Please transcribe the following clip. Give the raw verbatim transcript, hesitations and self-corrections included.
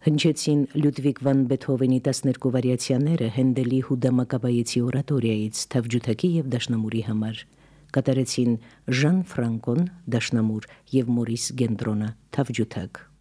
Հնչեցին Լյուդվիգ վան Բեթհովենի տասներկու վարիացիաները Հենդելի Հուդա Մակաբայեցի օրատորիայից թավջութակի և դաշնամուրի համար, կատարեցին Ժան Ֆրանկոն դաշնամուր և Մորիս Գենտրոնը թավջութակ։